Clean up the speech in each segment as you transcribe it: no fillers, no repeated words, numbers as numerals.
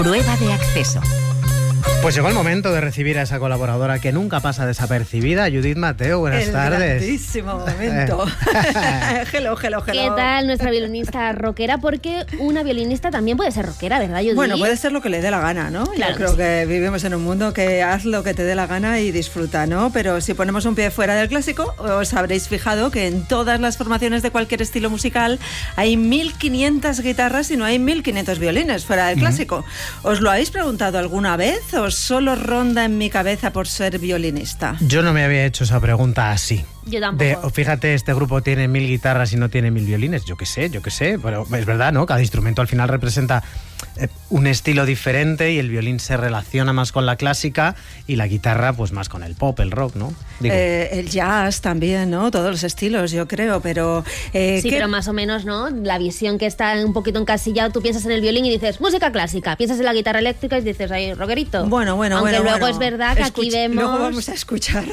Prueba de acceso. Pues llegó el momento de recibir a esa colaboradora que nunca pasa desapercibida, Judith Mateo. Buenas tardes. Grandísimo momento. Hello. ¿Qué tal nuestra violinista rockera? Porque una violinista también puede ser rockera, ¿verdad, Judith? Bueno, puede ser lo que le dé la gana, ¿no? Claro. Yo creo que vivimos en un mundo que haz lo que te dé la gana y disfruta, ¿no? Pero si ponemos un pie fuera del clásico, os habréis fijado que en todas las formaciones de cualquier estilo musical hay 1.500 guitarras y no hay 1.500 violines fuera del clásico. ¿Os lo habéis preguntado alguna vez o solo ronda en mi cabeza por ser violinista? Yo no me había hecho esa pregunta así. Yo tampoco. Fíjate, este grupo tiene 1.000 guitarras y no tiene 1.000 violines. Yo qué sé, pero es verdad, ¿no? Cada instrumento al final representa un estilo diferente y el violín se relaciona más con la clásica y la guitarra pues más con el pop, el rock, ¿no? El jazz también, ¿no? Todos los estilos, yo creo, pero... sí, pero más o menos, ¿no? La visión que está un poquito encasillado, tú piensas en el violín y dices música clásica, piensas en la guitarra eléctrica y dices, ay, rockerito. Bueno. Aunque luego es verdad que aquí vemos... Luego vamos a escuchar.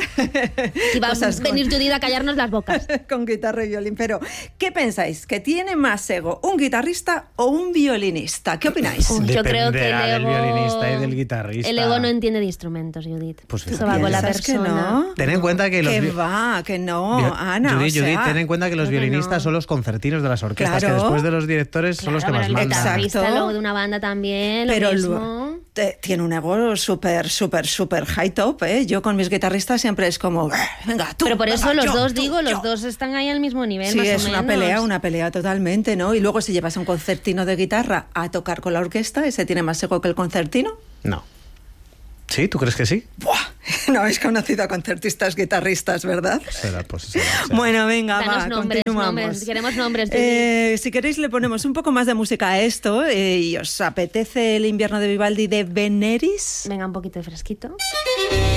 Y va a venir Judith a callarnos las bocas. Con guitarra y violín. Pero, ¿qué pensáis? ¿Que tiene más ego un guitarrista o un violinista? ¿Qué opináis? Yo creo que el del ego... violinista y del guitarrista. El ego no entiende de instrumentos, Judith. Pues eso va con la persona. Que no? Ten en cuenta que los... Que no, Ana. Judith, ten en cuenta que los violinistas son los concertinos de las orquestas, Claro. que después de los directores son los que más el mandan. guitarrista luego de una banda también, pero lo mismo. Tiene un ego súper high top, ¿eh? Yo con mis guitarristas siempre es como, venga, tú. Pero por eso venga, los yo. los dos están ahí al mismo nivel, Sí, más o es menos. una pelea totalmente, ¿no? Y luego si llevas a un concertino de guitarra a tocar con la orquesta, ¿ese tiene más ego que el concertino? No. ¿Sí? ¿Tú crees que sí? ¡Buah! No habéis conocido a concertistas guitarristas, ¿verdad? Será. Bueno, venga, Danos nombres, continuamos. Queremos nombres. Si queréis le ponemos un poco más de música a esto y os apetece el invierno de Vivaldi de Veneris. Venga, un poquito de fresquito.